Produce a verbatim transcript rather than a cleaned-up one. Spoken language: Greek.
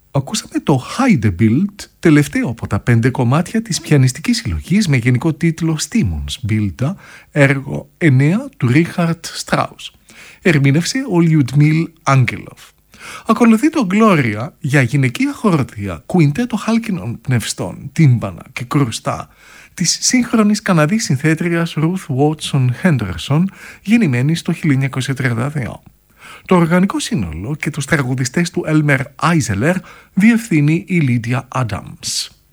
Ακούσαμε το Heidebild, τελευταίο από τα πέντε κομμάτια της πιανιστικής συλλογής με γενικό τίτλο Stimmungsbilder, έργο εννέα του Ρίχαρτ Στράους. Ερμήνευσε ο Λιουτμίλ Άγγελοφ. Ακολουθεί το Gloria για γυναικεία χοροδία, κουίντετο χάλκινων πνευστών, τύμπανα και κρουστά της σύγχρονης Καναδής συνθέτριας Ruth Watson Henderson, γεννημένης το χίλια εννιακόσια τριάντα δύο. Το οργανικό σύνολο και τους τραγουδιστές του Elmer Eisler διευθύνει η Lydia Adams.